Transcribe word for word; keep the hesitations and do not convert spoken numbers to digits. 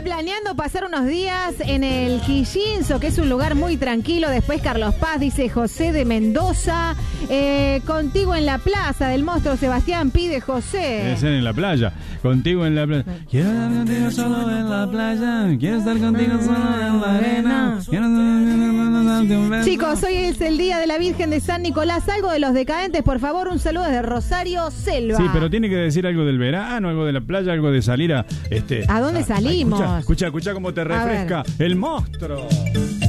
planeando pasar unos días en el Quillinzo, que es un lugar muy tranquilo. Después Carlos Paz, dice José de Mendoza. Eh, contigo en la plaza del monstruo Sebastián, pide José. Debe ser en la playa. Contigo en la playa. Quiero estar contigo solo en la playa. Quiero estar contigo solo en la arena. Chicos, hoy es el día de la Virgen de San Nicolás. Algo de Los Decadentes, por favor. Un saludo desde Rosario Selva. Sí, pero tiene que decir algo del verano, algo de la playa, algo de salir a... este. ¿A dónde a, salimos? A, escucha, escucha, escucha cómo te refresca el monstruo.